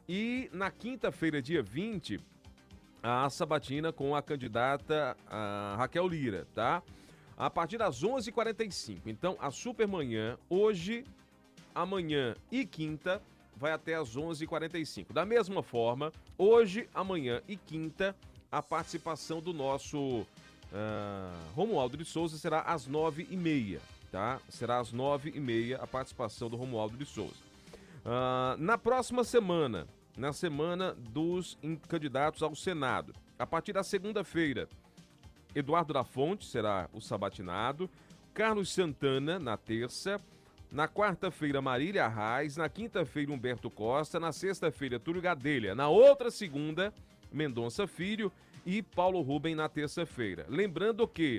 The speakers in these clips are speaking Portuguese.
E na quinta-feira, dia 20, a sabatina com a candidata Raquel Lira, tá? A partir das 11h45. Então, a Supermanhã, hoje, amanhã e quinta, vai até as 11h45. Da mesma forma, hoje, amanhã e quinta, a participação do nosso Romualdo de Souza será às 9h30, tá? Será às 9h30 a participação do Romualdo de Souza. Na próxima semana, na semana dos candidatos ao Senado, a partir da segunda-feira, Eduardo da Fonte será o sabatinado, Carlos Santana na terça, na quarta-feira Marília Arraes, na quinta-feira Humberto Costa, na sexta-feira Túlio Gadelha, na outra segunda Mendonça Filho e Paulo Rubem na terça-feira. Lembrando que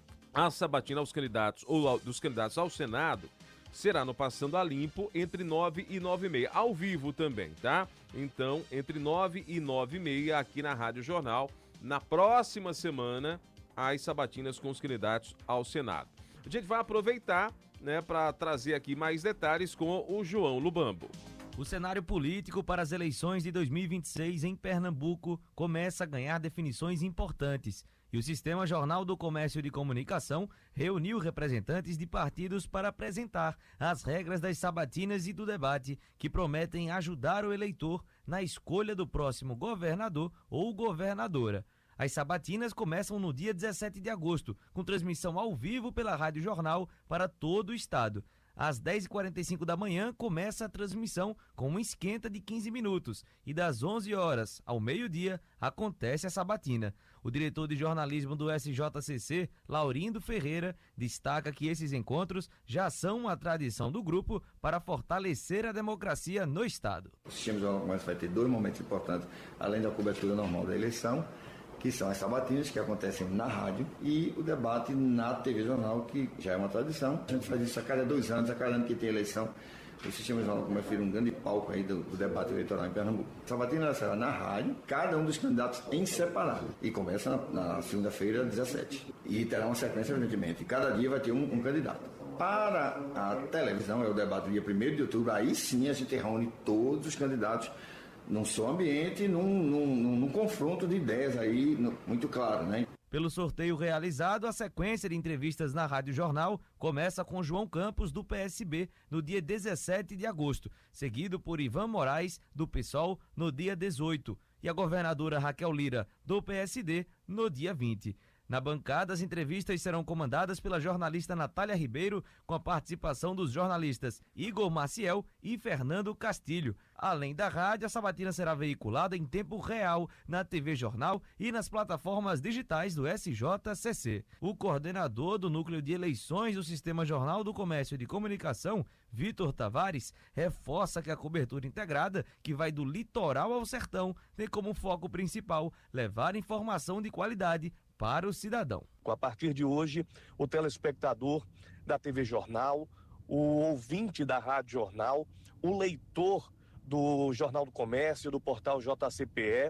a sabatina aos candidatos ou dos candidatos ao Senado será no Passando a Limpo entre 9 e 9h30, ao vivo também, tá? Então, entre 9 e 9h30 aqui na Rádio Jornal, na próxima semana, as sabatinas com os candidatos ao Senado. A gente vai aproveitar, né, para trazer aqui mais detalhes com o João Lubambo. O cenário político para as eleições de 2026 em Pernambuco começa a ganhar definições importantes e o Sistema Jornal do Comércio de Comunicação reuniu representantes de partidos para apresentar as regras das sabatinas e do debate que prometem ajudar o eleitor na escolha do próximo governador ou governadora. As sabatinas começam no dia 17 de agosto, com transmissão ao vivo pela Rádio Jornal para todo o estado. Às 10h45 da manhã começa a transmissão com um esquenta de 15 minutos e das 11 horas ao meio-dia acontece a sabatina. O diretor de jornalismo do SJCC, Laurindo Ferreira, destaca que esses encontros já são uma tradição do grupo para fortalecer a democracia no estado. O Sistema Jornal do Comércio vai ter dois momentos importantes, além da cobertura normal da eleição, que são as sabatinas, que acontecem na rádio, e o debate na TV Jornal, que já é uma tradição. A gente faz isso a cada 2 anos, a cada ano que tem eleição. O Sistema Jornal do Comércio vira um grande palco aí do debate eleitoral em Pernambuco. A sabatina será na rádio, cada um dos candidatos em separado. E começa na segunda-feira, 17. E terá uma sequência, evidentemente. Cada dia vai ter um candidato. Para a televisão, é o debate do dia 1º de outubro, aí sim a gente reúne todos os candidatos num só ambiente, num confronto de ideias aí, muito claro, né? Pelo sorteio realizado, a sequência de entrevistas na Rádio Jornal começa com João Campos, do PSB, no dia 17 de agosto, seguido por Ivan Moraes, do PSOL, no dia 18, e a governadora Raquel Lira, do PSD, no dia 20. Na bancada, as entrevistas serão comandadas pela jornalista Natália Ribeiro, com a participação dos jornalistas Igor Maciel e Fernando Castilho. Além da rádio, a sabatina será veiculada em tempo real na TV Jornal e nas plataformas digitais do SJCC. O coordenador do Núcleo de Eleições do Sistema Jornal do Comércio de Comunicação, Vitor Tavares, reforça que a cobertura integrada, que vai do litoral ao sertão, tem como foco principal levar informação de qualidade para o cidadão. A partir de hoje, o telespectador da TV Jornal, o ouvinte da Rádio Jornal, o leitor do Jornal do Comércio, do portal JCPE,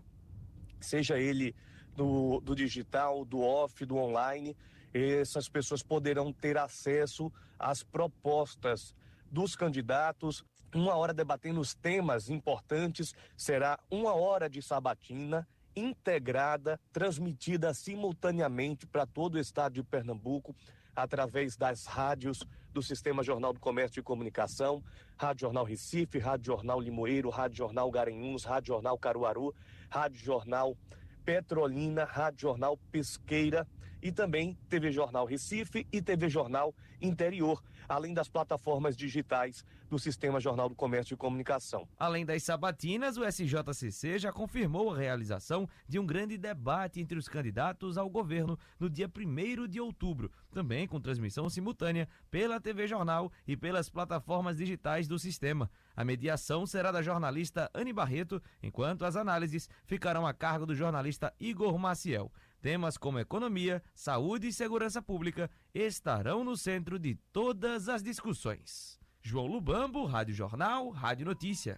seja ele do digital, do off, do online, essas pessoas poderão ter acesso às propostas dos candidatos. 1 hora debatendo os temas importantes, será 1 hora de sabatina integrada, transmitida simultaneamente para todo o estado de Pernambuco, através das rádios do Sistema Jornal do Comércio e Comunicação, Rádio Jornal Recife, Rádio Jornal Limoeiro, Rádio Jornal Garanhuns, Rádio Jornal Caruaru, Rádio Jornal Petrolina, Rádio Jornal Pesqueira e também TV Jornal Recife e TV Jornal Interior, além das plataformas digitais do Sistema Jornal do Comércio e Comunicação. Além das sabatinas, o SJCC já confirmou a realização de um grande debate entre os candidatos ao governo no dia 1º de outubro, também com transmissão simultânea pela TV Jornal e pelas plataformas digitais do sistema. A mediação será da jornalista Anne Barreto, enquanto as análises ficarão a cargo do jornalista Igor Maciel. Temas como economia, saúde e segurança pública estarão no centro de todas as discussões. João Lubambo, Rádio Jornal, Rádio Notícia.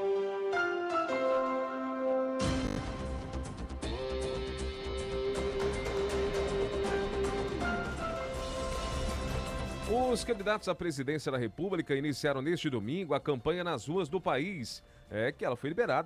Os candidatos à presidência da República iniciaram neste domingo a campanha nas ruas do país. Que ela foi liberada